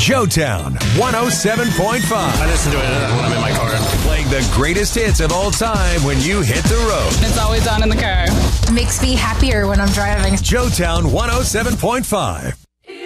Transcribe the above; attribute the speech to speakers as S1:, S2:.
S1: Joetown 107.5.
S2: I listen to it when I'm in my car.
S1: Playing the greatest hits of all time when you hit the road.
S3: It's always on in the car.
S4: Makes me happier when I'm driving.
S1: Joetown 107.5.